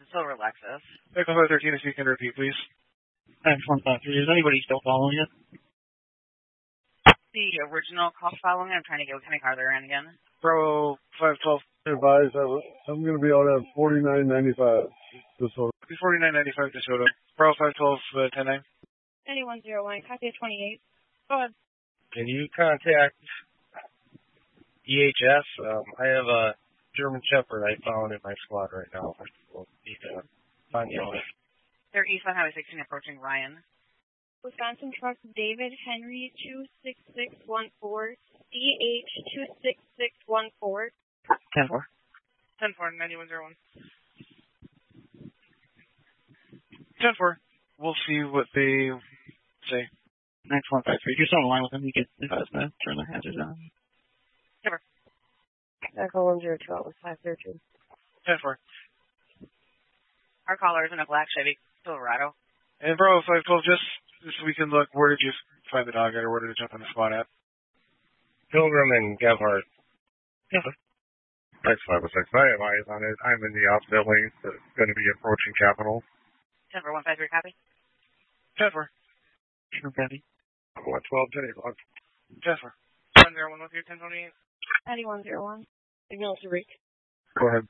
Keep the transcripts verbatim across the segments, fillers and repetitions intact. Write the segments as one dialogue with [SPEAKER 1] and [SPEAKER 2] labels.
[SPEAKER 1] Silver Lexus.
[SPEAKER 2] Echo five thirteen, if you can repeat, please.
[SPEAKER 3] X one five three. Is anybody still following it?
[SPEAKER 1] The original call following. I'm trying to get what kind of car they're in again.
[SPEAKER 2] Bravo five twelve.
[SPEAKER 4] Advise, I'm going to be out at forty-nine ninety-five. DeSoto.
[SPEAKER 2] forty-nine ninety-five DeSoto. Bravo five twelve, uh, ten nine.
[SPEAKER 5] ninety-one oh one, copy of twenty-eight. Go ahead.
[SPEAKER 6] Can you contact E H S? Um, I have a German Shepherd I found in my squad right now. We'll need to find the owner.
[SPEAKER 1] They're east on Highway sixteen approaching Ryan.
[SPEAKER 5] Wisconsin truck David Henry two six six one four, D H two six six one four.
[SPEAKER 3] ten four.
[SPEAKER 1] ten four, ninety-one oh one.
[SPEAKER 2] ten four. We'll see what they say.
[SPEAKER 3] X one five three. If you're still on the line with them, you can advise to turn the hazards on.
[SPEAKER 1] ten four.
[SPEAKER 5] Echo one zero two out with five thirteen.
[SPEAKER 2] ten four.
[SPEAKER 1] Our caller is in a black Chevy Silverado.
[SPEAKER 2] And Bravo five twelve, just this we can look, where did you find the dog at, or where did it jump in the spot at?
[SPEAKER 6] Pilgrim and Gebhardt.
[SPEAKER 3] Yeah.
[SPEAKER 6] X five oh six. I have eyes on it. I'm in the opposite lane. It's going to be approaching Capitol.
[SPEAKER 1] ten four one five three, copy.
[SPEAKER 2] ten four.
[SPEAKER 3] Sure, copy.
[SPEAKER 6] one twelve, ten o'clock.
[SPEAKER 2] ten four.
[SPEAKER 1] one oh one with your ten twenty-eight.
[SPEAKER 5] ninety-one oh one. Signal to reach.
[SPEAKER 6] Go ahead.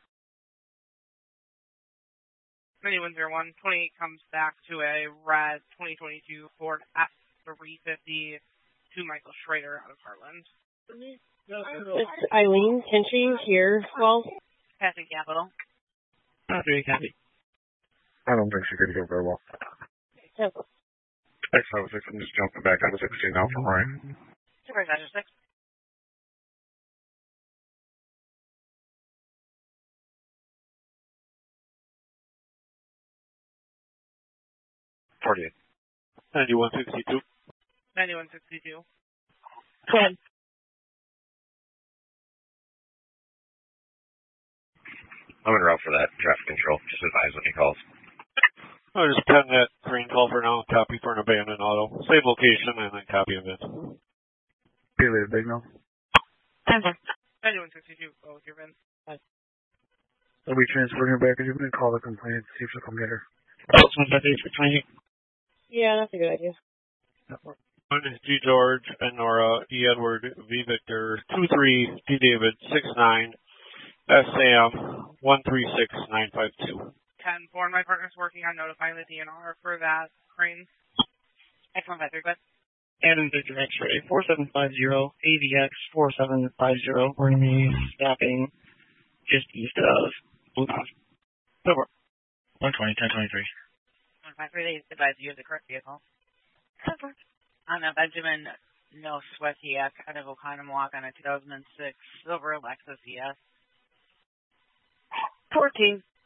[SPEAKER 1] ninety-one oh one, twenty-eight comes back to a red twenty twenty-two Ford F three fifty to Michael Schrader out of Heartland.
[SPEAKER 5] It's Eileen Kinchy here. Well,
[SPEAKER 1] passing Capitol.
[SPEAKER 3] Copy, copy.
[SPEAKER 6] I don't think she could go very well.
[SPEAKER 5] ten four.
[SPEAKER 6] X five oh six, I'm just jumping back on the sixteen now from Ryan.
[SPEAKER 1] Supervisor six.
[SPEAKER 6] forty-eight.
[SPEAKER 2] ninety-one sixty-two.
[SPEAKER 1] ninety-one sixty-two.
[SPEAKER 5] Go ahead.
[SPEAKER 6] I'm en route for that traffic control. Just advise when he calls.
[SPEAKER 2] I'll just pen that green call for now, copy for an abandoned auto. Save location and then copy of it.
[SPEAKER 4] Bailey, big no.
[SPEAKER 5] ten four.
[SPEAKER 1] ninety-one sixty-two, go with your VIN.
[SPEAKER 4] I'll be transferring her back. If you can call the complaint, see if she'll come get her.
[SPEAKER 3] X one five three for twenty-eight.
[SPEAKER 5] Yeah, that's a good idea.
[SPEAKER 2] One is G George and Nora, E Edward, V Victor, two three, D David, six nine, S Sam, one three six nine five two.
[SPEAKER 1] ten four, my partner's working on notifying the D N R for that crane. X one five three, go ahead.
[SPEAKER 3] Adam Victor X-ray four seven five zero, A V X four seven five zero. We're going to be stopping just east of Blue Mountain. Over. one twenty, ten twenty-three.
[SPEAKER 1] one five three, they advise you use the correct vehicle.
[SPEAKER 5] Over.
[SPEAKER 1] On a Benjamin No Sweatiak out of Oconomowoc on a two thousand six silver Lexus E S.
[SPEAKER 5] fourteen.